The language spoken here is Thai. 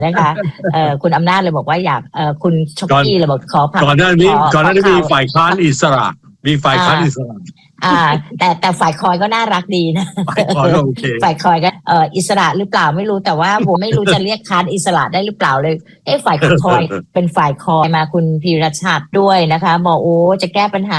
นะคะคุณอำนาจเลยบอกว่าอยากคุณช็อกกี้เลยบอกขอผ่านก่อนหน้านี้มีฝ่ายค้านอิสระแต่ฝ่ายคอยก็น่ารักดีนะฝ่ายคอยก็โอเคฝ่ายคอยก็อิสระหรือเปล่าไม่รู้แต่ว่าผมไม่รู้จะเรียกค้านอิสระได้หรือเปล่าเลยฝ่ายคอยเป็นฝ่ายคอยมาคุณพีรชัดด้วยนะคะบอกโอ้จะแก้ปัญหา